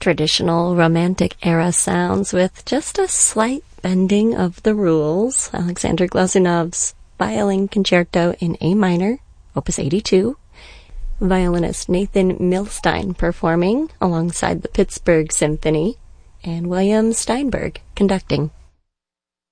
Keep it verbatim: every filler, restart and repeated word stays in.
Traditional Romantic era sounds with just a slight bending of the rules. Alexander Glazunov's Violin Concerto in A minor, Opus eighty-two. Violinist Nathan Milstein performing alongside the Pittsburgh Symphony, and William Steinberg conducting.